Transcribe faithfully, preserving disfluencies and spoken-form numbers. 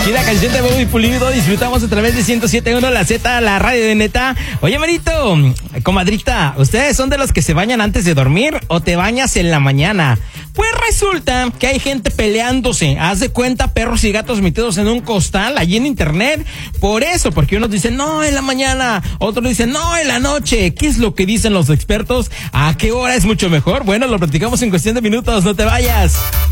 Y la canción de Bobby Pulido disfrutamos a través de ciento siete punto uno La Z, la radio de neta. Oye, Marito, comadrita, ¿ustedes son de los que se bañan antes de dormir o te bañas en la mañana? Pues resulta que hay gente peleándose, haz de cuenta, perros y gatos metidos en un costal allí en internet. Por eso, porque unos dicen no en la mañana, otros dicen no en la noche. ¿Qué es lo que dicen los expertos? ¿A qué hora es mucho mejor? Bueno, lo platicamos en cuestión de minutos, no te vayas.